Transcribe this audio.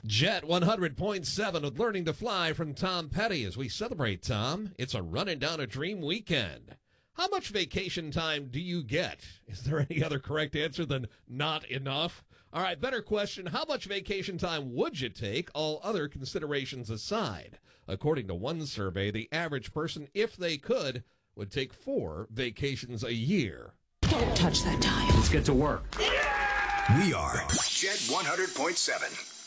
Jet 100.7 with Learning to Fly from Tom Petty as we celebrate, Tom. It's a running down a dream weekend. How much vacation time do you get? Is there any other correct answer than not enough? All right, better question. How much vacation time would you take, all other considerations aside? According to one survey, the average person, if they could, would take 4 vacations a year. Don't touch that dial. Let's get to work. We are Jet 100.7.